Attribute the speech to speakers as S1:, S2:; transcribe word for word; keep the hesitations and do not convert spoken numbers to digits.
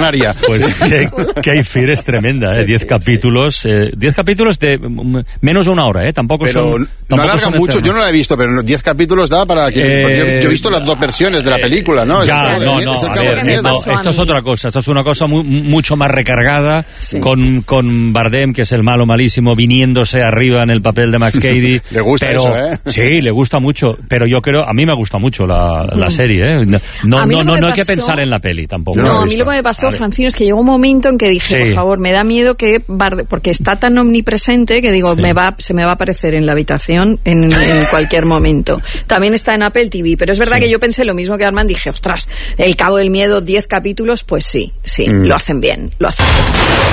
S1: canaria.
S2: Pues Cape Fear es tremenda, ¿eh? Diez capítulos, eh, diez capítulos de mm, menos de una hora, ¿eh? Tampoco
S1: pero
S2: son...
S1: no
S2: Tampoco
S1: alargan
S2: son
S1: mucho,
S2: eternos.
S1: yo no la he visto, pero diez capítulos da para que...
S2: Eh,
S1: yo he visto las dos versiones de la película, ¿no?
S2: Ya,
S1: Es el
S2: no,
S1: cabo de-
S2: no,
S1: es el
S2: a
S1: cabo
S2: ver,
S1: de
S2: no,
S1: miedo.
S2: esto es otra cosa, esto es una cosa muy, mucho más recargada,
S3: Sí.
S2: con, con Bardem, que es el malo malísimo, viniéndose arriba en el papel de Max Cady.
S1: Le gusta
S2: pero,
S1: eso, ¿eh?
S2: Sí, le gusta mucho, pero yo creo, a mí me gusta mucho la, la
S3: Mm.
S2: serie, ¿eh? No, no,
S3: A mí
S2: no,
S3: lo que
S2: no,
S3: me
S2: no hay que
S3: pasó-
S2: pensar en la peli tampoco.
S1: Yo no
S3: No,
S1: lo he
S3: a mí
S1: visto.
S3: lo que me pasó,
S2: Vale.
S3: Francino, es que llegó un momento en que dije,
S2: Sí.
S3: por favor, me da miedo que Bardem, porque está tan omnipresente que digo,
S2: Sí.
S3: me va, se me va a aparecer en la habitación en, en cualquier momento. También está en Apple T V, pero es verdad
S2: Sí.
S3: que yo pensé lo mismo que Armand, dije, ostras, El Cabo del Miedo, diez capítulos, pues sí, sí,
S1: Mm.
S3: lo hacen bien, lo hacen bien.